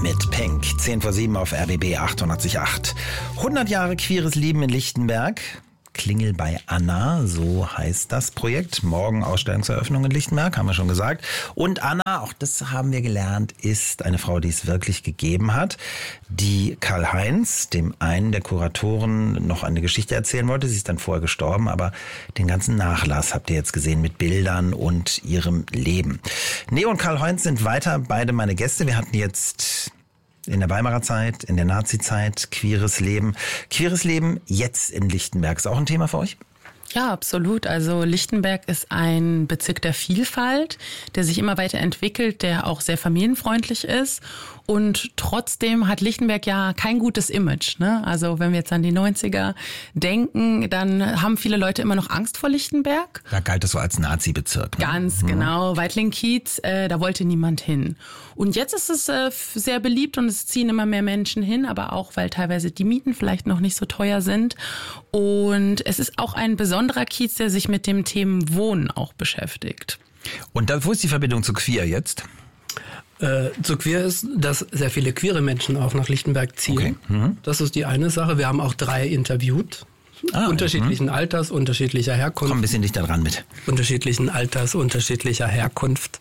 mit Pink. 10 vor 7 auf RBB 88.8. 100 Jahre queeres Leben in Lichtenberg. Klingel bei Anna, so heißt das Projekt. Morgen Ausstellungseröffnung in Lichtenberg, haben wir schon gesagt. Und Anna, auch das haben wir gelernt, ist eine Frau, die es wirklich gegeben hat, die Karl-Heinz, dem einen der Kuratoren, noch eine Geschichte erzählen wollte. Sie ist dann vorher gestorben, aber den ganzen Nachlass habt ihr jetzt gesehen mit Bildern und ihrem Leben. Neo und Karl-Heinz sind weiter beide meine Gäste. Wir hatten jetzt in der Weimarer Zeit, in der Nazi-Zeit, queeres Leben. Queeres Leben jetzt in Lichtenberg. Ist auch ein Thema für euch? Ja, absolut. Also Lichtenberg ist ein Bezirk der Vielfalt, der sich immer weiter entwickelt, der auch sehr familienfreundlich ist. Und trotzdem hat Lichtenberg ja kein gutes Image, ne? Also wenn wir jetzt an die 90er denken, dann haben viele Leute immer noch Angst vor Lichtenberg. Da galt es so als Nazi-Bezirk. Ne? Ganz genau. Weidling-Kiez, da wollte niemand hin. Und jetzt ist es sehr beliebt und es ziehen immer mehr Menschen hin, aber auch, weil teilweise die Mieten vielleicht noch nicht so teuer sind. Und es ist auch ein besonderer Kiez, der sich mit dem Thema Wohnen auch beschäftigt. Und wo ist die Verbindung zu queer jetzt? Zu queer ist, dass sehr viele queere Menschen auch nach Lichtenberg ziehen. Okay. Das ist die eine Sache. Wir haben auch 3 interviewt. Unterschiedlichen Alters, unterschiedlicher Herkunft. Komm ein bisschen dichter dran mit. Unterschiedlichen Alters, unterschiedlicher Herkunft.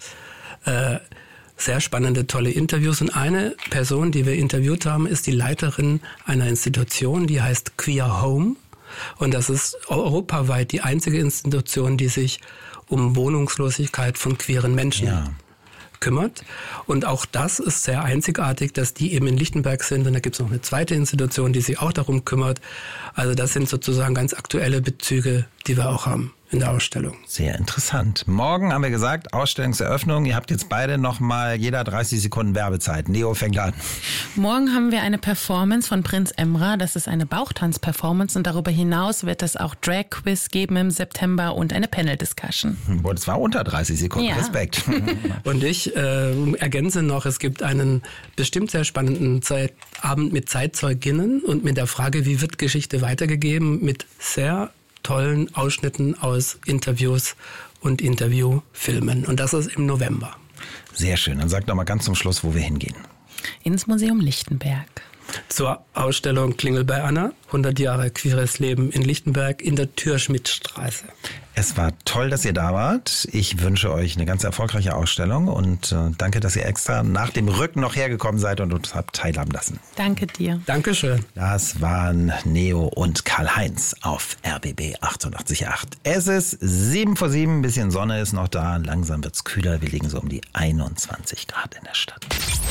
Sehr spannende, tolle Interviews. Und eine Person, die wir interviewt haben, ist die Leiterin einer Institution, die heißt Queer Home. Und das ist europaweit die einzige Institution, die sich um Wohnungslosigkeit von queeren Menschen kümmert. Und auch das ist sehr einzigartig, dass die eben in Lichtenberg sind. Und da gibt es noch eine zweite Institution, die sich auch darum kümmert. Also das sind sozusagen ganz aktuelle Bezüge, die wir auch haben in der Ausstellung. Sehr interessant. Morgen haben wir gesagt, Ausstellungseröffnung. Ihr habt jetzt beide nochmal jeder 30 Sekunden Werbezeit. Neo fängt an. Morgen haben wir eine Performance von Prinz Emra. Das ist eine Bauchtanz-Performance und darüber hinaus wird es auch Drag-Quiz geben im September und eine Panel-Discussion. Boah, das war unter 30 Sekunden. Ja. Respekt. Und ich ergänze noch, es gibt einen bestimmt sehr spannenden Abend mit Zeitzeuginnen und mit der Frage, wie wird Geschichte weitergegeben, mit sehr tollen Ausschnitten aus Interviews und Interviewfilmen. Und das ist im November. Sehr schön. Dann sag doch mal ganz zum Schluss, wo wir hingehen. Ins Museum Lichtenberg. Zur Ausstellung Klingel bei Anna, 100 Jahre queeres Leben in Lichtenberg in der Thürschmidtstraße. Es war toll, dass ihr da wart. Ich wünsche euch eine ganz erfolgreiche Ausstellung und danke, dass ihr extra nach dem Rücken noch hergekommen seid und uns habt teilhaben lassen. Danke dir. Dankeschön. Das waren Neo und Karl-Heinz auf RBB 88.8. Es ist 7 vor 7, ein bisschen Sonne ist noch da, langsam wird's kühler. Wir liegen so um die 21 Grad in der Stadt.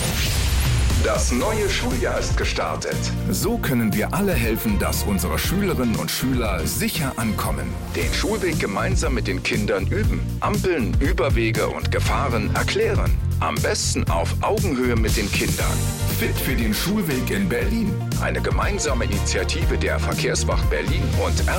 Das neue Schuljahr ist gestartet. So können wir alle helfen, dass unsere Schülerinnen und Schüler sicher ankommen. Den Schulweg gemeinsam mit den Kindern üben. Ampeln, Überwege und Gefahren erklären. Am besten auf Augenhöhe mit den Kindern. Fit für den Schulweg in Berlin. Eine gemeinsame Initiative der Verkehrswacht Berlin und